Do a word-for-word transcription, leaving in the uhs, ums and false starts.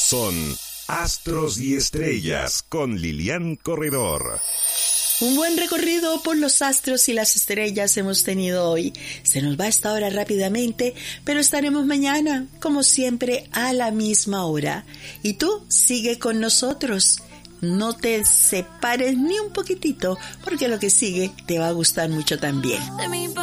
son Astros y Estrellas con Lilian Corredor. Un buen recorrido por los astros y las estrellas hemos tenido hoy. Se nos va esta hora rápidamente, pero estaremos mañana, como siempre, a la misma hora. Y tú sigue con nosotros. No te separes ni un poquitito, porque lo que sigue te va a gustar mucho también.